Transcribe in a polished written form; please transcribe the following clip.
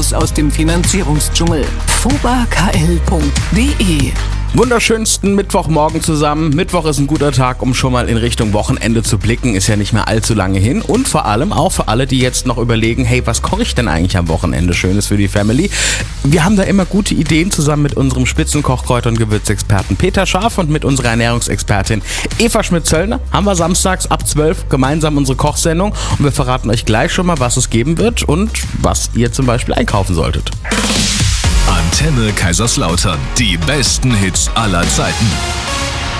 Raus aus dem Finanzierungsdschungel. fobakl.de. Wunderschönsten Mittwochmorgen zusammen. Mittwoch ist ein guter Tag, um schon mal in Richtung Wochenende zu blicken. Ist ja nicht mehr allzu lange hin. Und vor allem auch für alle, die jetzt noch überlegen, hey, was koche ich denn eigentlich am Wochenende Schönes für die Family? Wir haben da immer gute Ideen zusammen mit unserem Spitzenkochkräuter- und Gewürzexperten Peter Scharf und mit unserer Ernährungsexpertin Eva Schmidt-Zöllner. Haben wir samstags ab 12 gemeinsam unsere Kochsendung. Und wir verraten euch gleich schon mal, was es geben wird und was ihr zum Beispiel einkaufen solltet. Antenne Kaiserslautern. Die besten Hits aller Zeiten.